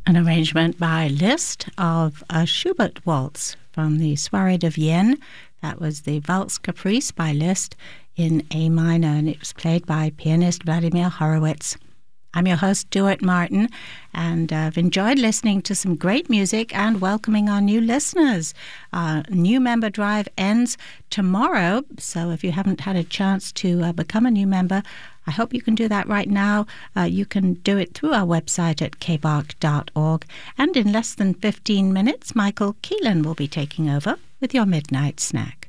An arrangement by Liszt of a Schubert waltz from the Soirée de Vienne. That was the Valse Caprice by Liszt in A minor, and it was played by pianist Vladimir Horowitz. I'm your host, Stuart Martin, and I've enjoyed listening to some great music and welcoming our new listeners. Our new member drive ends tomorrow, so if you haven't had a chance to become a new member, I hope you can do that right now. You can do it through our website at kbark.org, and in less than 15 minutes, Michael Keelan will be taking over with your Midnight Snack.